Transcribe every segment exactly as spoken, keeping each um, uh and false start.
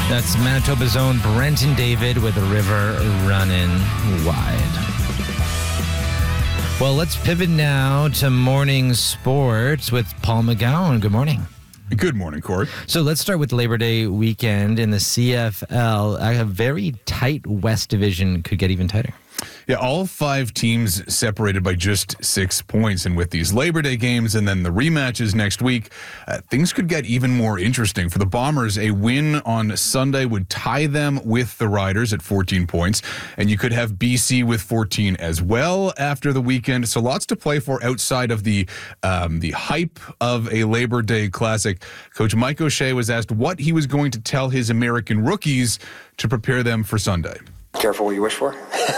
That's Manitoba's own Brenton David with a river running wide. Well, let's pivot now to morning sports with Paul McGowan. Good morning. Good morning, Court. So let's start with Labor Day weekend in the C F L. A very tight West Division could get even tighter. Yeah, all five teams separated by just six points. And with these Labor Day games and then the rematches next week, uh, things could get even more interesting. For the Bombers, a win on Sunday would tie them with the Riders at fourteen points. And you could have B C with fourteen as well after the weekend. So lots to play for outside of the um, the hype of a Labor Day Classic. Coach Mike O'Shea was asked what he was going to tell his American rookies to prepare them for Sunday. Careful what you wish for.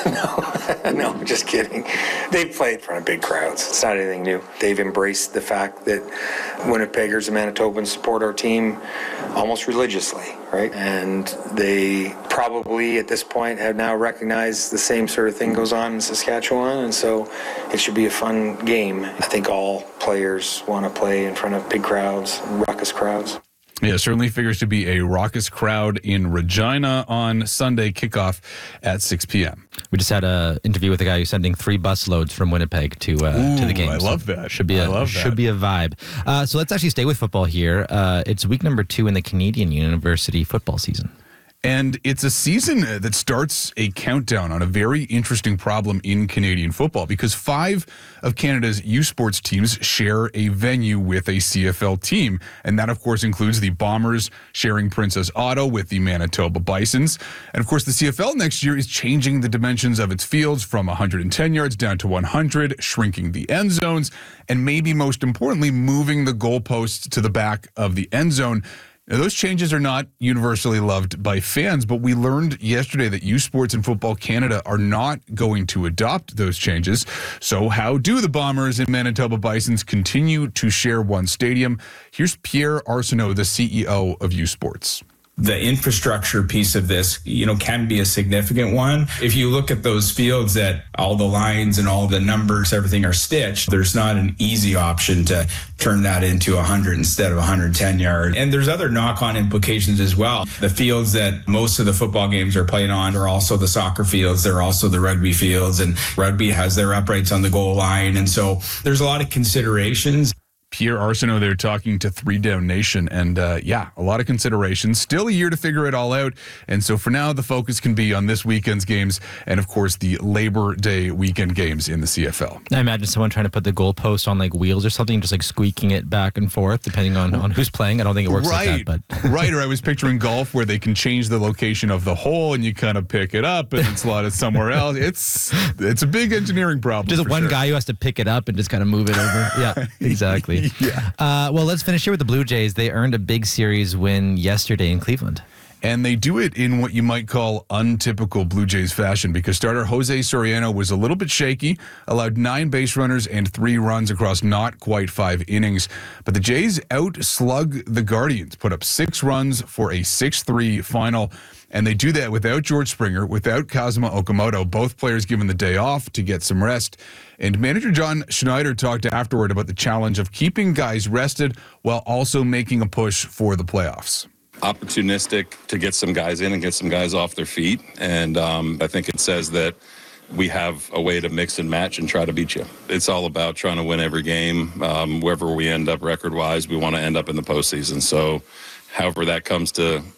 no, no, just kidding. They've played in front of big crowds. It's not anything new. They've embraced the fact that Winnipeggers and Manitobans support our team almost religiously, right? And they probably at this point have now recognized the same sort of thing goes on in Saskatchewan, and so it should be a fun game. I think all players want to play in front of big crowds, raucous crowds. Yeah, certainly figures to be a raucous crowd in Regina on Sunday kickoff at six p.m. We just had an interview with a guy who's sending three bus loads from Winnipeg to uh, Ooh, to the game. I so love that. Should be a I love should that. be a vibe. Uh, so let's actually stay with football here. Uh, it's week number two in the Canadian University football season. And it's a season that starts a countdown on a very interesting problem in Canadian football because five of Canada's U Sports teams share a venue with a C F L team. And that, of course, includes the Bombers sharing Princess Auto with the Manitoba Bisons. And, of course, the C F L next year is changing the dimensions of its fields from one hundred ten yards down to one hundred, shrinking the end zones, and maybe most importantly, moving the goalposts to the back of the end zone. Now, those changes are not universally loved by fans, but we learned yesterday that U Sports and Football Canada are not going to adopt those changes. So how do the Bombers and Manitoba Bisons continue to share one stadium? Here's Pierre Arsenault, the C E O of U Sports. The infrastructure piece of this, you know, can be a significant one. If you look at those fields that all the lines and all the numbers, everything are stitched, there's not an easy option to turn that into one hundred instead of one hundred ten yards. And there's other knock-on implications as well. The fields that most of the football games are played on are also the soccer fields. They're also the rugby fields, and rugby has their uprights on the goal line. And so there's a lot of considerations. Pierre Arsenault there talking to Three Down Nation. And uh, yeah, a lot of considerations. Still a year to figure it all out. And so for now, the focus can be on this weekend's games and, of course, the Labor Day weekend games in the C F L. I imagine someone trying to put the goalpost on like wheels or something, just like squeaking it back and forth, depending on, on who's playing. I don't think it works right. like that. But right, or I was picturing golf where they can change the location of the hole and you kind of pick it up and it's slotted somewhere else. It's it's a big engineering problem. Just one sure. guy who has to pick it up and just kind of move it over. Yeah, exactly. yeah. Uh, well, let's finish here with the Blue Jays. They earned a big series win yesterday in Cleveland. And they do it in what you might call untypical Blue Jays fashion because starter Jose Soriano was a little bit shaky, allowed nine base runners and three runs across not quite five innings. But the Jays out-slug the Guardians, put up six runs for a six three final. And they do that without George Springer, without Kazuma Okamoto, both players given the day off to get some rest. And manager John Schneider talked afterward about the challenge of keeping guys rested while also making a push for the playoffs. Opportunistic to get some guys in and get some guys off their feet. And um, I think it says that we have a way to mix and match and try to beat you. It's all about trying to win every game. Um, wherever we end up record-wise, we want to end up in the postseason. So however that comes to